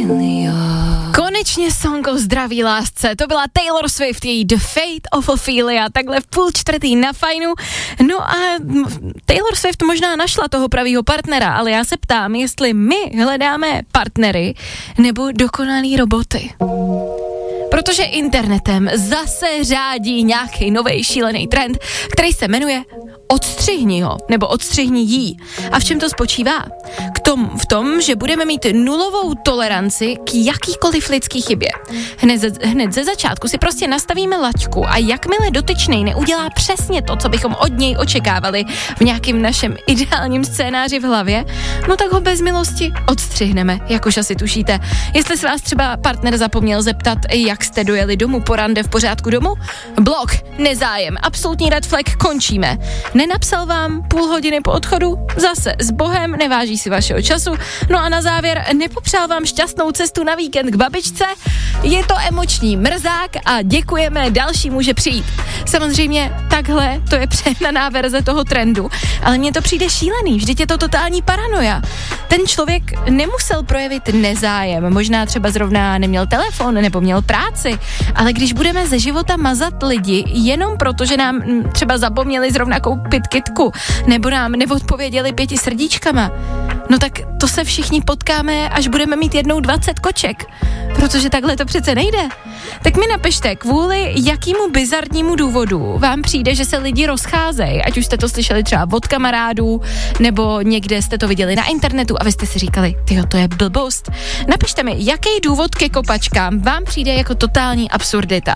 Konečně song o zdraví lásce, to byla Taylor Swift, její The Fate of Ophelia, takhle v 3:30 na Fajnu. No a Taylor Swift možná našla toho pravýho partnera, ale já se ptám, jestli my hledáme partnery nebo dokonalý roboty. Protože internetem zase řádí nějaký novej šílený trend, který se jmenuje odstřihni ho, nebo odstřihni jí. A v čem to spočívá? V tom, že budeme mít nulovou toleranci k jakýkoliv lidský chybě. Hned ze začátku si prostě nastavíme laťku a jakmile dotyčnej neudělá přesně to, co bychom od něj očekávali v nějakém našem ideálním scénáři v hlavě, no tak ho bez milosti odstřihneme, jak už asi tušíte. Jestli se vás třeba partner zapomněl zeptat, jak jste dojeli domů po rande v pořádku domů? Blok, nezájem, absolutní red flag, končíme. Nenapsal vám půl hodiny po odchodu? Zase s Bohem, neváží si vašeho času. No a na závěr nepopřál vám šťastnou cestu na víkend k babičce? Je to emoční mrzák a děkujeme, další může přijít. Samozřejmě takhle to je přehnaná verze toho trendu, ale mně to přijde šílený, vždyť je to totální paranoja. Ten člověk nemusel projevit nezájem, možná třeba zrovna neměl telefon nebo měl práci, ale když budeme ze života mazat lidi jenom proto, že nám třeba zapomněli zrovna koupit kytku, nebo nám neodpověděli 5 srdíčkama, no tak to se všichni potkáme, až budeme mít jednou 20 koček, protože takhle to přece nejde. Tak mi napište, kvůli jakýmu bizarnímu důvodu vám přijde, že se lidi rozcházejí, ať už jste to slyšeli třeba od kamarádů, nebo někde jste to viděli na internetu a vy jste si říkali, tyjo, to je blbost. Napište mi, jaký důvod ke kopačkám vám přijde jako totální absurdita.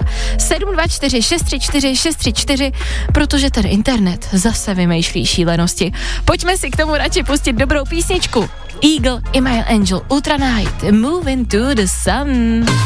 724 634 634, protože ten internet zase vymýšlí šílenosti. Pojďme si k tomu radši pustit dobrou písničku. Eagle, Email Angel, Ultra Night, Moving to the Sun.